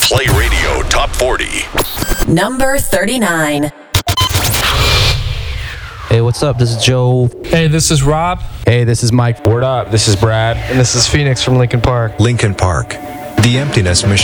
Play Radio Top 40. Number 39. Hey, what's up? This is Joe. Hey, this is Rob. Hey, this is Mike. Word up, this is Brad. And this is Phoenix from Linkin Park. Linkin Park, the Emptiness Machine.